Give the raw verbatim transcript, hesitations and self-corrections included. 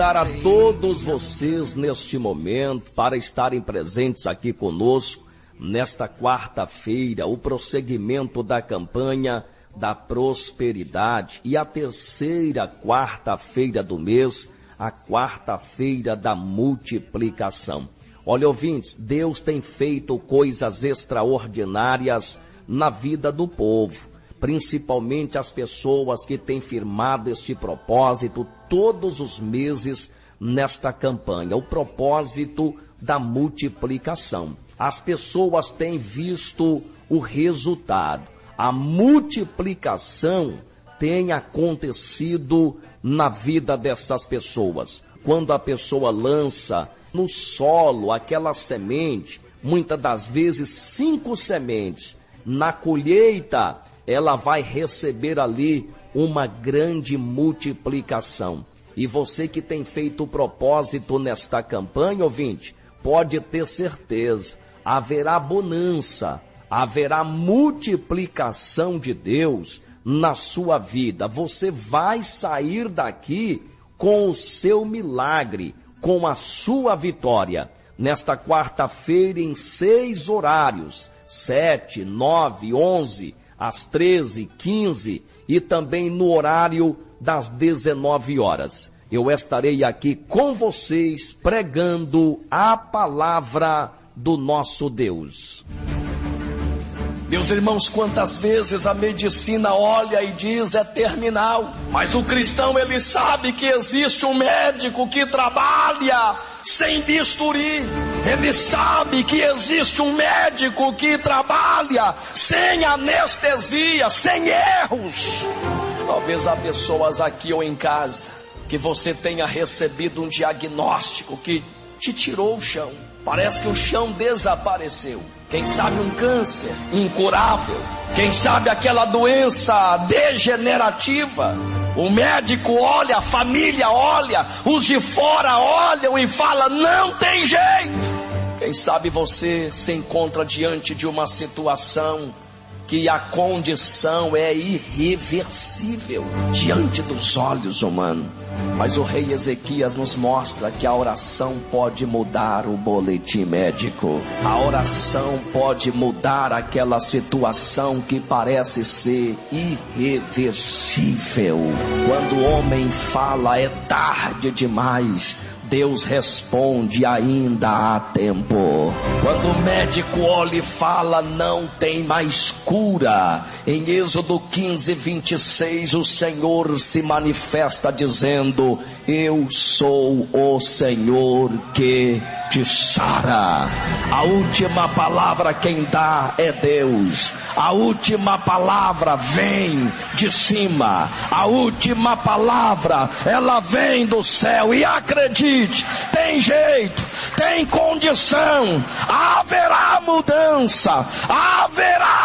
A todos vocês neste momento para estarem presentes aqui conosco nesta quarta-feira, o prosseguimento da campanha da prosperidade e a terceira quarta-feira do mês, a quarta-feira da multiplicação. Olha, ouvintes, Deus tem feito coisas extraordinárias na vida do povo, principalmente as pessoas que têm firmado este propósito todos os meses nesta campanha, o propósito da multiplicação. As pessoas têm visto o resultado. A multiplicação tem acontecido na vida dessas pessoas. Quando a pessoa lança no solo aquela semente, muitas das vezes cinco sementes, na colheita ela vai receber ali uma grande multiplicação. E você que tem feito o propósito nesta campanha, ouvinte, pode ter certeza, haverá bonança, haverá multiplicação de Deus na sua vida. Você vai sair daqui com o seu milagre, com a sua vitória. Nesta quarta-feira, em seis horários, sete, nove, onze, às treze, quinze e também no horário das dezenove horas. Eu estarei aqui com vocês pregando a palavra do nosso Deus. Meus irmãos, quantas vezes a medicina olha e diz é terminal, mas o cristão ele sabe que existe um médico que trabalha sem bisturi, ele sabe que existe um médico que trabalha sem anestesia, sem erros. Talvez há pessoas aqui ou em casa que você tenha recebido um diagnóstico que te tirou o chão, parece que o chão desapareceu. Quem sabe um câncer incurável, quem sabe aquela doença degenerativa. O médico olha, a família olha, os de fora olham e falam, não tem jeito. Quem sabe você se encontra diante de uma situação que a condição é irreversível diante dos olhos humanos. Mas o rei Ezequias nos mostra que a oração pode mudar o boletim médico. A oração pode mudar aquela situação que parece ser irreversível. Quando o homem fala é tarde demais, Deus responde, ainda há tempo. Quando o médico olha e fala, não tem mais cura. Em Êxodo quinze, vinte e seis, o Senhor se manifesta dizendo, eu sou o Senhor que te sara. A última palavra quem dá é Deus. A última palavra vem de cima. A última palavra, ela vem do céu. E acredite, tem jeito, tem condição, haverá mudança, haverá